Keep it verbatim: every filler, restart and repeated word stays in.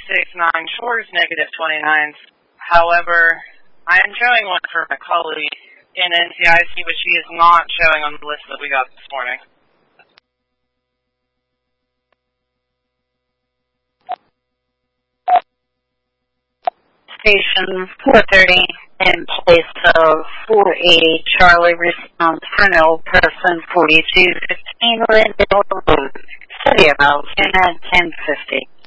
six nine Shores, negative twenty-nine. However, I am showing one for my colleague in N C I C, but she is not showing on the list that we got this morning. Station four thirty in place of four eighty Charlie response for no person forty-two fifteen Lindale Road, City of Altoona, ten fifty.